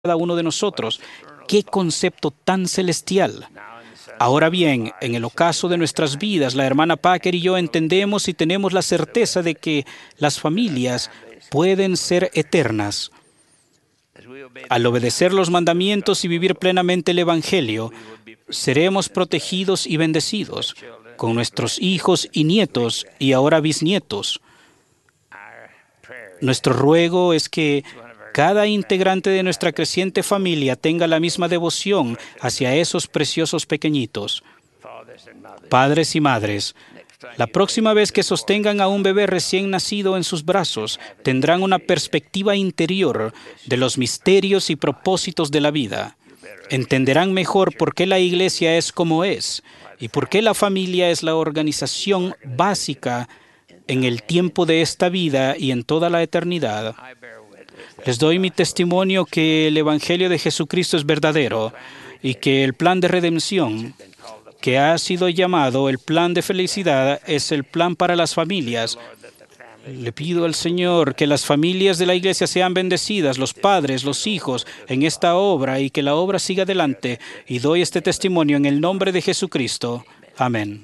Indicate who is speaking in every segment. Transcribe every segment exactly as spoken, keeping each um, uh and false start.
Speaker 1: cada uno de nosotros. ¡Qué concepto tan celestial! Ahora bien, en el ocaso de nuestras vidas, la hermana Packer y yo entendemos y tenemos la certeza de que las familias pueden ser eternas. Al obedecer los mandamientos y vivir plenamente el Evangelio, seremos protegidos y bendecidos con nuestros hijos y nietos y ahora bisnietos. Nuestro ruego es que cada integrante de nuestra creciente familia tenga la misma devoción hacia esos preciosos pequeñitos. Padres y madres, la próxima vez que sostengan a un bebé recién nacido en sus brazos, tendrán una perspectiva interior de los misterios y propósitos de la vida. Entenderán mejor por qué la iglesia es como es y por qué la familia es la organización básica en el tiempo de esta vida y en toda la eternidad. Les doy mi testimonio que el Evangelio de Jesucristo es verdadero y que el plan de redención, que ha sido llamado el plan de felicidad, es el plan para las familias. Le pido al Señor que las familias de la iglesia sean bendecidas, los padres, los hijos, en esta obra y que la obra siga adelante. Y doy este testimonio en el nombre de Jesucristo. Amén.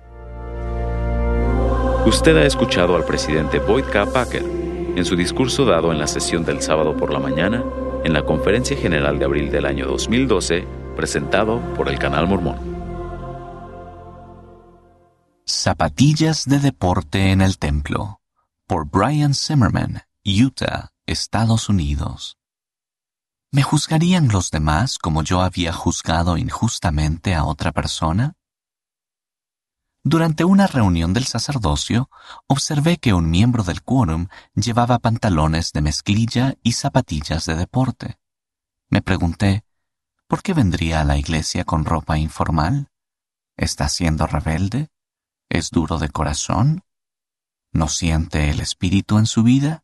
Speaker 2: Usted ha escuchado al presidente Boyd K. Packer en su discurso dado en la sesión del sábado por la mañana en la Conferencia General de abril del año dos mil doce, presentado por el Canal Mormón.
Speaker 3: Zapatillas de deporte en el templo, por Brian Zimmerman, Utah, Estados Unidos. ¿Me juzgarían los demás como yo había juzgado injustamente a otra persona? Durante una reunión del sacerdocio, observé que un miembro del quórum llevaba pantalones de mezclilla y zapatillas de deporte. Me pregunté, ¿por qué vendría a la iglesia con ropa informal? ¿Está siendo rebelde? ¿Es duro de corazón? ¿No siente el espíritu en su vida?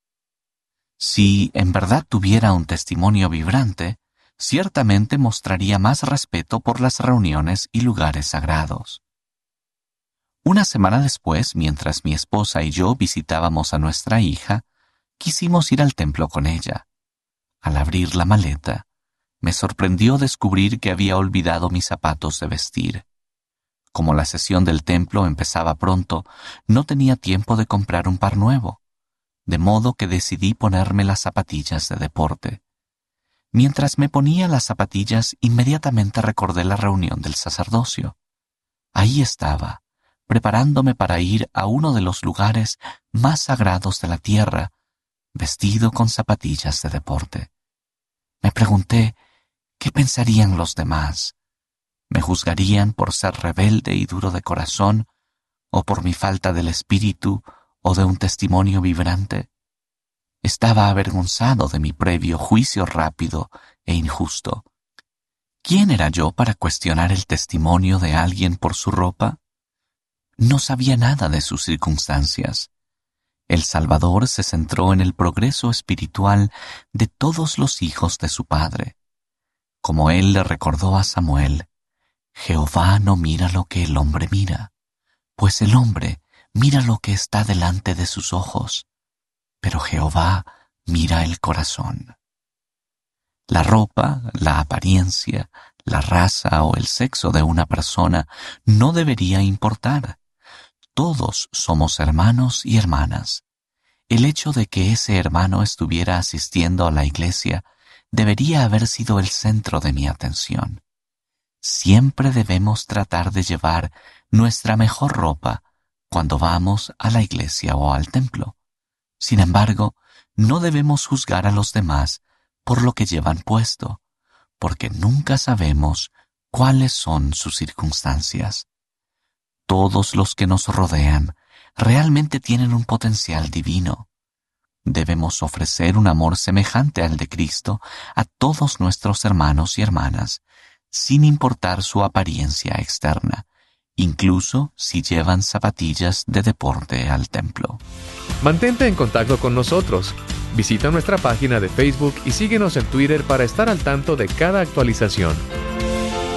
Speaker 3: Si en verdad tuviera un testimonio vibrante, ciertamente mostraría más respeto por las reuniones y lugares sagrados. Una semana después, mientras mi esposa y yo visitábamos a nuestra hija, quisimos ir al templo con ella. Al abrir la maleta, me sorprendió descubrir que había olvidado mis zapatos de vestir. Como la sesión del templo empezaba pronto, no tenía tiempo de comprar un par nuevo, de modo que decidí ponerme las zapatillas de deporte. Mientras me ponía las zapatillas, inmediatamente recordé la reunión del sacerdocio. Ahí estaba, preparándome para ir a uno de los lugares más sagrados de la tierra, vestido con zapatillas de deporte. Me pregunté, ¿qué pensarían los demás? ¿Me juzgarían por ser rebelde y duro de corazón, o por mi falta del espíritu, o de un testimonio vibrante? Estaba avergonzado de mi previo juicio rápido e injusto. ¿Quién era yo para cuestionar el testimonio de alguien por su ropa? No sabía nada de sus circunstancias. El Salvador se centró en el progreso espiritual de todos los hijos de su Padre. Como él le recordó a Samuel, Jehová no mira lo que el hombre mira, pues el hombre mira lo que está delante de sus ojos, pero Jehová mira el corazón. La ropa, la apariencia, la raza o el sexo de una persona no debería importar. Todos somos hermanos y hermanas. El hecho de que ese hermano estuviera asistiendo a la iglesia debería haber sido el centro de mi atención. Siempre debemos tratar de llevar nuestra mejor ropa cuando vamos a la iglesia o al templo. Sin embargo, no debemos juzgar a los demás por lo que llevan puesto, porque nunca sabemos cuáles son sus circunstancias. Todos los que nos rodean realmente tienen un potencial divino. Debemos ofrecer un amor semejante al de Cristo a todos nuestros hermanos y hermanas, sin importar su apariencia externa, incluso si llevan zapatillas de deporte al templo.
Speaker 4: Mantente en contacto con nosotros. Visita nuestra página de Facebook y síguenos en Twitter para estar al tanto de cada actualización.